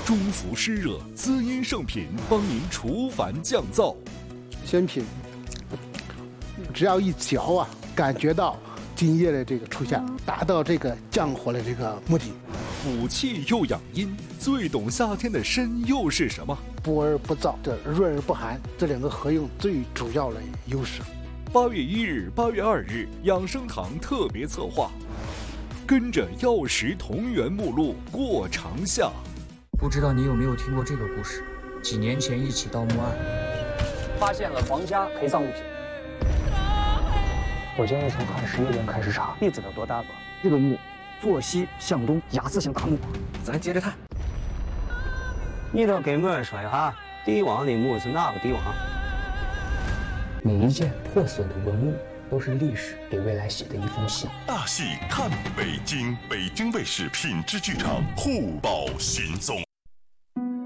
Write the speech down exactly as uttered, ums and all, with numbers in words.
中服湿热，滋阴圣品，帮您除烦降燥。 鲜品，只要一嚼啊，感觉到津液的这个出现，达到这个降火的这个目的。 补气又养阴，最懂夏天的参又是什么？ 补而不燥，这润而不寒，这两个合用最主要的优势。 八月一日、八月二日，养生堂特别策划，跟着药食同源目录过长夏。 不知道你有没有听过这个故事？几年前一起盗墓案， 发现了皇家陪葬物品。 我建议从汉十一年开始查， 地址有多大吧？ 这个墓坐西向东，雅字形大墓。 咱接着看。 你都给我说一下，帝王的墓是哪个帝王？ 每一件破损的文物都是历史给未来写的一封信。 大戏看北京，北京卫视品质剧场互保寻踪。